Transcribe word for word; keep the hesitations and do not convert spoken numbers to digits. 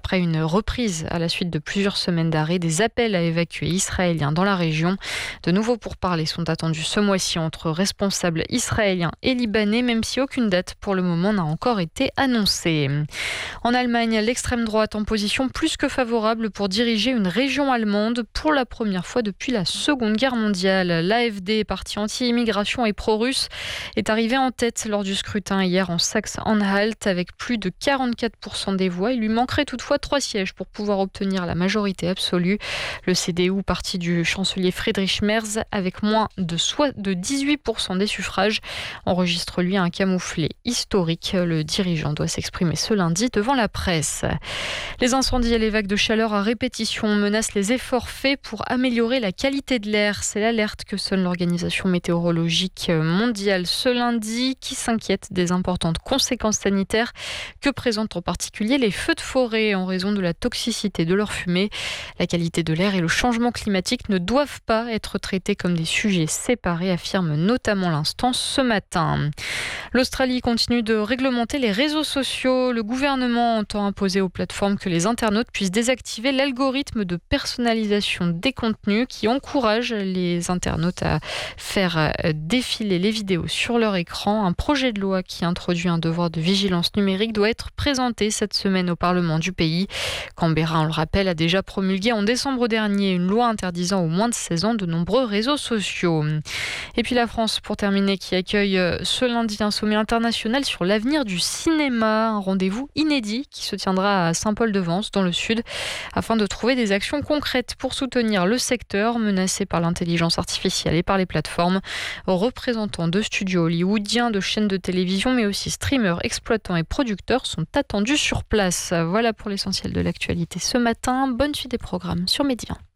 Après une reprise à la suite de plusieurs semaines d'arrêt, des appels à évacuer Israéliens dans la région. De nouveaux pourparlers sont attendus ce mois-ci entre responsables israéliens et libanais, même si aucune date pour le moment n'a encore été annoncée. En Allemagne, l'extrême droite en position plus que favorable pour diriger une région allemande pour la première fois depuis la Seconde Guerre mondiale. L'A F D, parti anti-immigration et pro-russe, est arrivé en tête lors du scrutin hier en Saxe-Anhalt avec plus de quarante-quatre pour cent des voix. Il lui manquerait toutefois trois sièges pour pouvoir obtenir la majorité absolue. Le C D U, parti du chancelier Friedrich Merz, avec moins de, soit de dix-huit pour cent des suffrages, enregistre lui un camouflet historique. Le dirigeant doit s'exprimer ce lundi devant la presse. Les incendies et les vagues de chaleur à répétition menacent les efforts faits pour améliorer la qualité de l'air. C'est l'alerte que sonne l'Organisation météorologique mondiale ce lundi, qui s'inquiète des importantes conséquences sanitaires que présentent en particulier les feux de forêt en raison de la toxicité de leur fumée. La qualité de l'air et le changement climatique ne doivent pas être traités comme des sujets séparés, affirme notamment l'Instance ce matin. L'Australie continue de réglementer les réseaux sociaux. Le gouvernement entend imposer aux plateformes que les internautes puissent désactiver l'algorithme de personnalisation des contenus qui encourage les internautes à faire défiler les vidéos sur leur écran. Un projet de loi qui introduit un devoir de vigilance numérique doit être présenté cette semaine au Parlement du pays. Canberra, on le rappelle, a déjà promulgué en décembre dernier une loi interdisant aux moins de seize ans de nombreux réseaux sociaux. Et puis la France, pour terminer, qui accueille ce lundi un sommet international sur l'avenir du cinéma, un rendez-vous inédit qui se tiendra à Saint-Paul-de-Vence dans le sud afin de trouver des actions concrètes pour soutenir le secteur menacé par l'intelligence artificielle et par les plateformes. Représentants de studios hollywoodiens, de chaînes de télévision, mais aussi streamers, exploitants et producteurs sont attendus sur place. Voilà pour l'essentiel de l'actualité ce matin. Bonne suite des programmes sur Média.